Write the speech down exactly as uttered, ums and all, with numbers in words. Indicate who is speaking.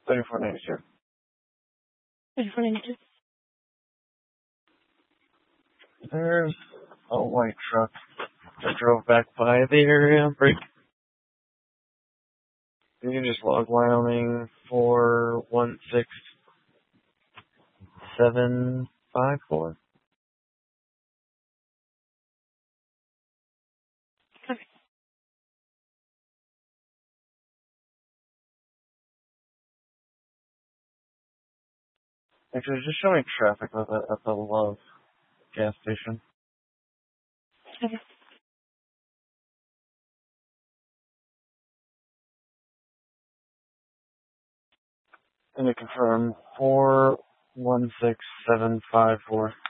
Speaker 1: thirty-four ninety-two.
Speaker 2: thirty-four ninety-two.
Speaker 1: There's a white truck that drove back by the area. Break. You can just log Wyoming four one six seven five four.
Speaker 2: Okay.
Speaker 1: Actually, just showing traffic at the, at the Love gas station.
Speaker 2: Okay.
Speaker 1: And to confirm, four one six seven five four.